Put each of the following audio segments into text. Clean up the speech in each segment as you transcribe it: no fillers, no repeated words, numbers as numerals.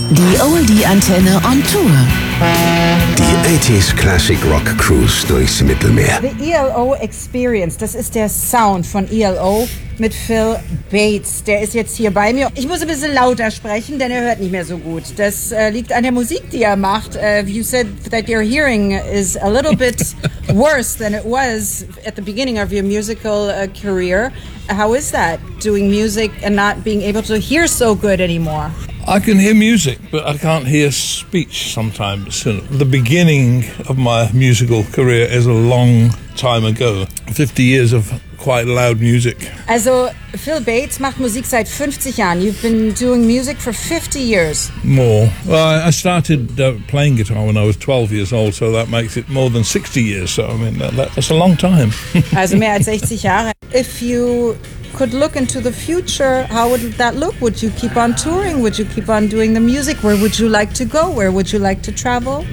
Die Oldie-Antenne on Tour. Die 80s Classic Rock Cruise durchs Mittelmeer. The ELO Experience, das ist der Sound von ELO mit Phil Bates. Der ist jetzt hier bei mir. Ich muss ein bisschen lauter sprechen, denn er hört nicht mehr so gut. Das liegt an der Musik, die er macht. You said that your hearing is a little bit worse than it was at the beginning of your musical career. How is that, doing music and not being able to hear so good anymore? I can hear music, but I can't hear speech sometimes. The beginning of my musical career is a long time ago. 50 years of quite loud music. Also, Phil Bates macht Musik seit 50 Jahren. You've been doing music for 50 years. More. Well, I started playing guitar when I was 12 years old, so that makes it more than 60 years. So, I mean, that's a long time. Also mehr als 60 Jahre. If you could look into the future, how would that look? Would you keep on touring? Would you keep on doing the music? Where would you like to go? Where would you like to travel?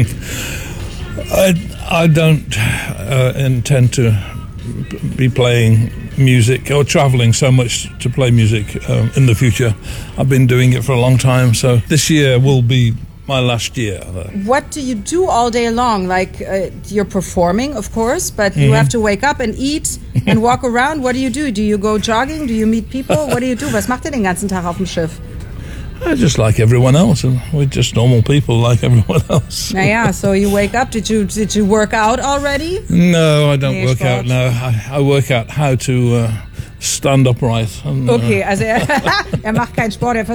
I don't intend to be playing music or traveling so much to play music in the future. I've been doing it for a long time, so this year will be my last year. What do you do all day long? Like, you're performing, of course, but you have to wake up and eat and walk around. What do you do? Do you go jogging? Do you meet people? What do you do? Was macht ihr den ganzen Tag auf dem Schiff? Just like everyone else, and we're just normal people like everyone else. Naja, so you wake up. Did you work out already? No, I don't work out. No, I work out how to stand upright. And, okay, also er macht keinen Sport.